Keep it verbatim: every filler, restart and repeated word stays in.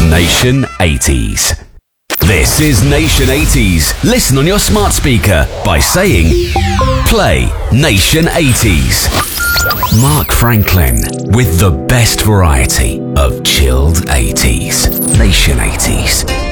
Nation eighties. This is Nation eighties. Listen on your smart speaker by saying, play Nation eighties. Mark Franklin with the best variety of chilled eighties. Nation eighties.